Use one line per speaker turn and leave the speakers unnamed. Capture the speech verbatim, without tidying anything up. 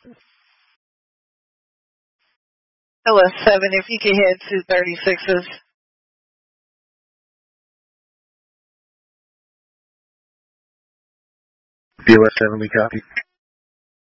L S seven, if you can hit two thirty-sixes.
B L S seven, we copy.